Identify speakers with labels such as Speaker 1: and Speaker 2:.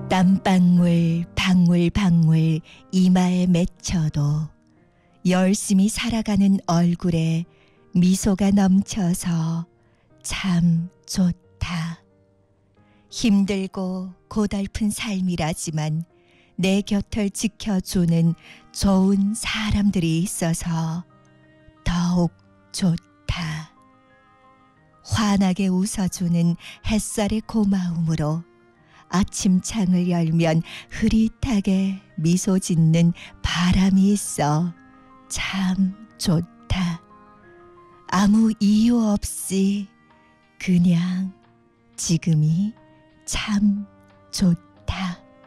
Speaker 1: 땀방울 방울방울 이마에 맺혀도 열심히 살아가는 얼굴에 미소가 넘쳐서 참 좋다. 힘들고 고달픈 삶이라지만 내 곁을 지켜주는 좋은 사람들이 있어서 더욱 좋다. 환하게 웃어주는 햇살의 고마움으로 아침 창을 열면 흐릿하게 미소 짓는 바람이 있어 참 좋다. 아무 이유 없이 그냥 지금이 참 좋다.